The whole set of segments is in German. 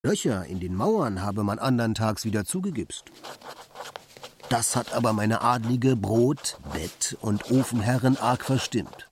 Löcher in den Mauern habe man andern Tags wieder zugegipst. Das hat aber meine adlige Brot-, Bett- und Ofenherrin arg verstimmt.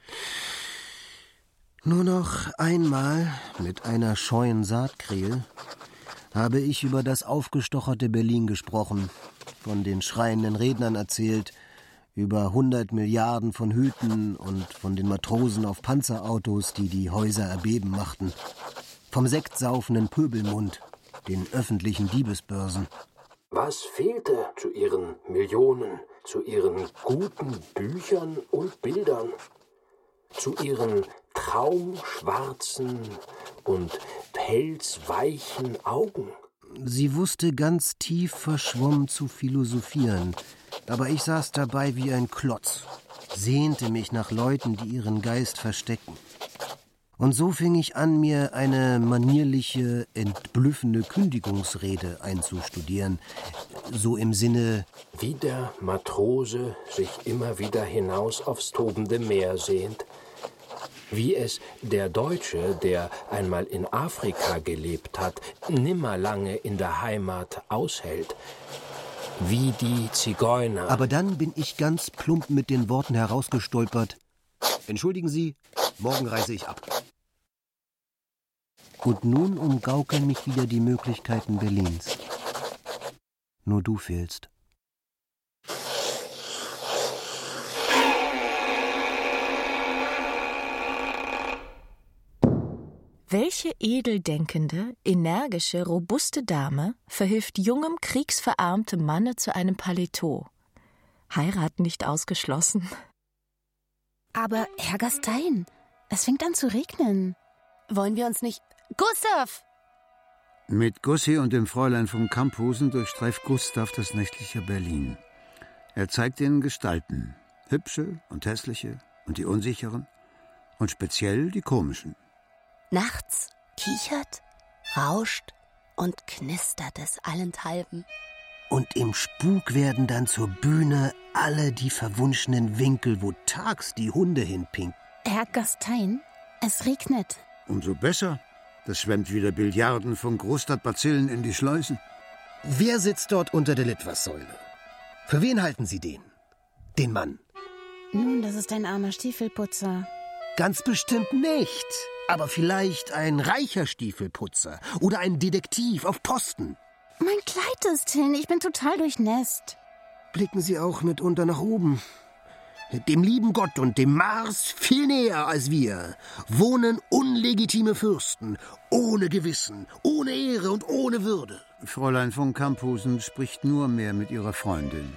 Nur noch einmal mit einer scheuen Saatkrähe habe ich über das aufgestocherte Berlin gesprochen, von den schreienden Rednern erzählt, über 100 Milliarden von Hüten und von den Matrosen auf Panzerautos, die die Häuser erbeben machten, vom sektsaufenden Pöbelmund, den öffentlichen Diebesbörsen. Was fehlte zu ihren Millionen, zu ihren guten Büchern und Bildern, zu ihren traumschwarzen und pelzweichen Augen? Sie wusste ganz tief verschwommen zu philosophieren, aber ich saß dabei wie ein Klotz, sehnte mich nach Leuten, die ihren Geist verstecken. Und so fing ich an, mir eine manierliche, entblüffende Kündigungsrede einzustudieren, so im Sinne: Wie der Matrose sich immer wieder hinaus aufs tobende Meer sehnt, wie es der Deutsche, der einmal in Afrika gelebt hat, nimmer lange in der Heimat aushält, wie die Zigeuner. Aber dann bin ich ganz plump mit den Worten herausgestolpert: Entschuldigen Sie, morgen reise ich ab. Und nun umgaukeln mich wieder die Möglichkeiten Berlins. Nur du fehlst. Welche edeldenkende, energische, robuste Dame verhilft jungem, kriegsverarmtem Manne zu einem Paletot? Heirat nicht ausgeschlossen. Aber, Herr Gastein, es fängt an zu regnen. Wollen wir uns nicht... Gustav! Mit Gussi und dem Fräulein von Kamphusen durchstreift Gustav das nächtliche Berlin. Er zeigt ihnen Gestalten, hübsche und hässliche und die unsicheren und speziell die komischen. Nachts kichert, rauscht und knistert es allenthalben. Und im Spuk werden dann zur Bühne alle die verwunschenen Winkel, wo tags die Hunde hinpinken. Herr Gastein, es regnet. Umso besser. Das schwemmt wieder Billiarden von Großstadtbazillen in die Schleusen. Wer sitzt dort unter der Litfaßsäule? Für wen halten Sie den? Den Mann? Nun, das ist ein armer Stiefelputzer. Ganz bestimmt nicht. Aber vielleicht ein reicher Stiefelputzer oder ein Detektiv auf Posten. Mein Kleid ist hin, ich bin total durchnässt. Blicken Sie auch mitunter nach oben. Dem lieben Gott und dem Mars viel näher als wir wohnen unlegitime Fürsten, ohne Gewissen, ohne Ehre und ohne Würde. Fräulein von Kamphusen spricht nur mehr mit ihrer Freundin.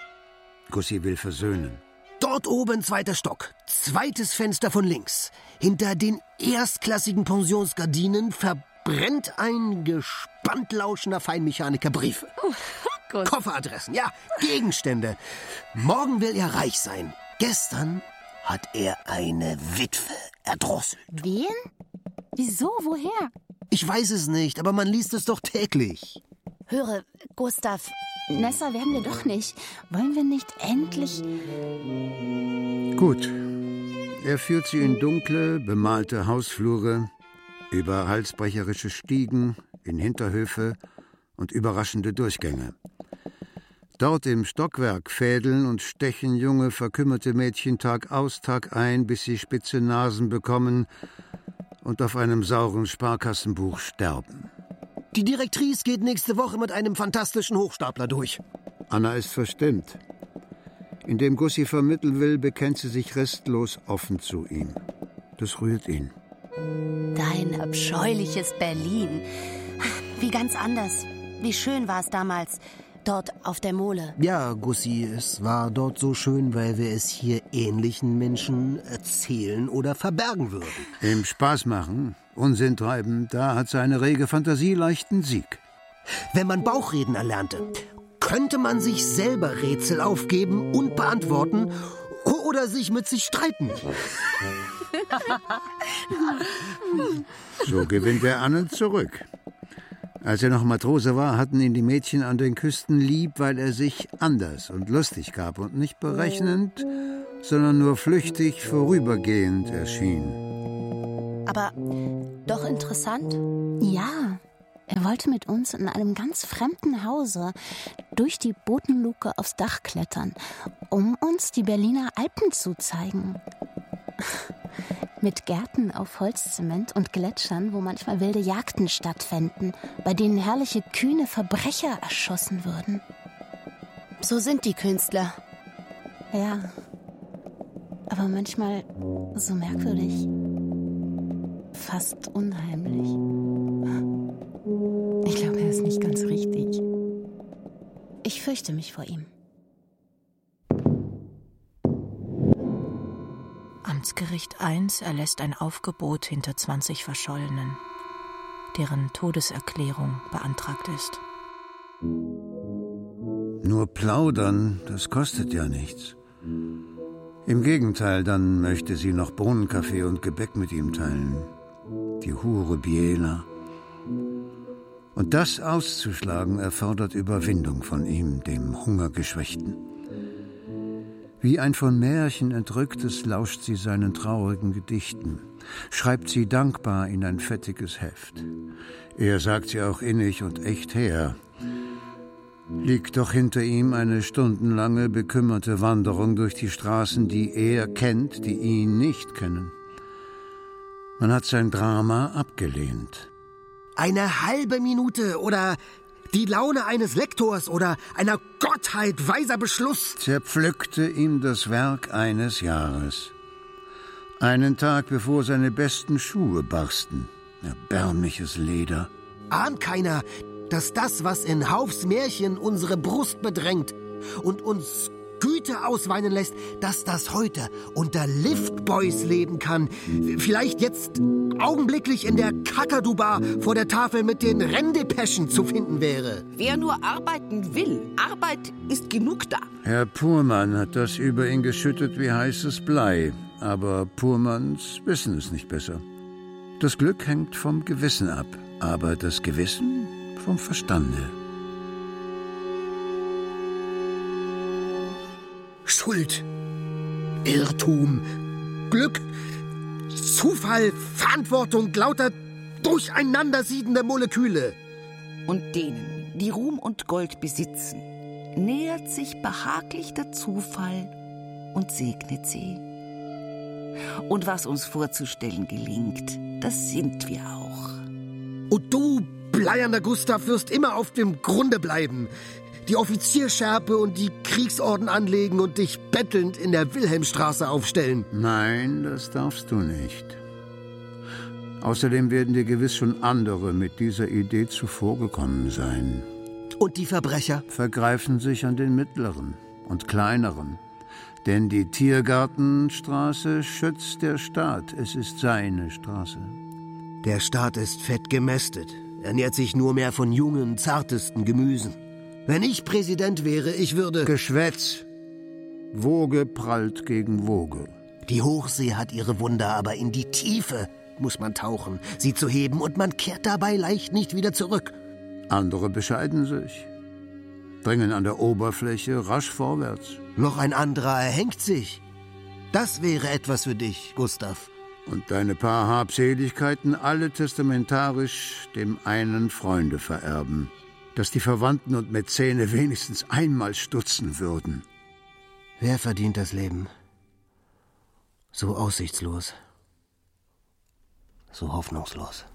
Gussi will versöhnen. Dort oben 2. Stock, 2. Fenster von links. Hinter den erstklassigen Pensionsgardinen verbrennt ein gespannt lauschender Feinmechaniker Briefe. Kofferadressen, ja, Gegenstände. Morgen will er reich sein. Gestern hat er eine Witwe erdrosselt. Wen? Wieso? Woher? Ich weiß es nicht, aber man liest es doch täglich. Höre, Gustav, Messer werden wir doch nicht. Wollen wir nicht endlich... Gut. Er führt sie in dunkle, bemalte Hausflure, über halsbrecherische Stiegen, in Hinterhöfe und überraschende Durchgänge. Dort im Stockwerk fädeln und stechen junge, verkümmerte Mädchen Tag aus, Tag ein, bis sie spitze Nasen bekommen und auf einem sauren Sparkassenbuch sterben. Die Direktrice geht nächste Woche mit einem fantastischen Hochstapler durch. Anna ist verstimmt. Indem Gussi vermitteln will, bekennt sie sich restlos offen zu ihm. Das rührt ihn. Dein abscheuliches Berlin. Wie ganz anders. Wie schön war es damals, dort auf der Mole. Ja, Gussi, es war dort so schön, weil wir es hier ähnlichen Menschen erzählen oder verbergen würden. Im Spaß machen, Unsinn treiben, da hat seine rege Fantasie leichten Sieg. Wenn man Bauchreden erlernte, könnte man sich selber Rätsel aufgeben und beantworten oder sich mit sich streiten. So gewinnt er Annen zurück. Als er noch Matrose war, hatten ihn die Mädchen an den Küsten lieb, weil er sich anders und lustig gab und nicht berechnend, sondern nur flüchtig vorübergehend erschien. Aber doch interessant? Ja, Er wollte mit uns in einem ganz fremden Hause durch die Bodenluke aufs Dach klettern, um uns die Berliner Alpen zu zeigen. Mit Gärten auf Holzzement und Gletschern, wo manchmal wilde Jagden stattfänden, bei denen herrliche, kühne Verbrecher erschossen würden. So sind die Künstler. Ja, aber manchmal so merkwürdig. Fast unheimlich. Ich glaube, er ist nicht ganz richtig. Ich fürchte mich vor ihm. Amtsgericht 1 erlässt ein Aufgebot hinter 20 Verschollenen, deren Todeserklärung beantragt ist. Nur plaudern, das kostet ja nichts. Im Gegenteil, dann möchte sie noch Bohnenkaffee und Gebäck mit ihm teilen. Die Hure Biela. Und das auszuschlagen erfordert Überwindung von ihm, dem Hungergeschwächten. Wie ein von Märchen Entrücktes lauscht sie seinen traurigen Gedichten, schreibt sie dankbar in ein fettiges Heft. Er sagt sie auch innig und echt her. Liegt doch hinter ihm eine stundenlange, bekümmerte Wanderung durch die Straßen, die er kennt, die ihn nicht kennen. Man hat sein Drama abgelehnt. Eine halbe Minute oder die Laune eines Lektors oder einer Gottheit weiser Beschluss Zerpflückte ihm das Werk eines Jahres. Einen Tag bevor seine besten Schuhe barsten. Erbärmliches Leder. Ahnt keiner, dass das, was in Haufs Märchen unsere Brust bedrängt und uns Güte ausweinen lässt, dass das heute unter Liftboys leben kann. Vielleicht jetzt augenblicklich in der Kakadu-Bar vor der Tafel mit den Renndepeschen zu finden wäre. Wer nur arbeiten will, Arbeit ist genug da. Herr Purmann hat das über ihn geschüttet wie heißes Blei. Aber Purmanns wissen es nicht besser. Das Glück hängt vom Gewissen ab, aber das Gewissen vom Verstande. Schuld, Irrtum, Glück, Zufall, Verantwortung, lauter durcheinandersiedende Moleküle. Und denen, die Ruhm und Gold besitzen, nähert sich behaglich der Zufall und segnet sie. Und was uns vorzustellen gelingt, das sind wir auch. Und du, bleiernder Gustav, wirst immer auf dem Grunde bleiben. Die Offizierschärpe und die Kriegsorden anlegen und dich bettelnd in der Wilhelmstraße aufstellen. Nein, das darfst du nicht. Außerdem werden dir gewiss schon andere mit dieser Idee zuvorgekommen sein. Und die Verbrecher? Vergreifen sich an den mittleren und kleineren. Denn die Tiergartenstraße schützt der Staat. Es ist seine Straße. Der Staat ist fett gemästet, ernährt sich nur mehr von jungen, zartesten Gemüsen. Wenn ich Präsident wäre, ich würde... Geschwätz. Woge prallt gegen Woge. Die Hochsee hat ihre Wunder, aber in die Tiefe muss man tauchen, sie zu heben, und man kehrt dabei leicht nicht wieder zurück. Andere bescheiden sich, dringen an der Oberfläche rasch vorwärts. Noch ein anderer erhängt sich. Das wäre etwas für dich, Gustav. Und deine paar Habseligkeiten alle testamentarisch dem einen Freunde vererben, dass die Verwandten und Mäzene wenigstens einmal stutzen würden. Wer verdient das Leben? So aussichtslos, so hoffnungslos.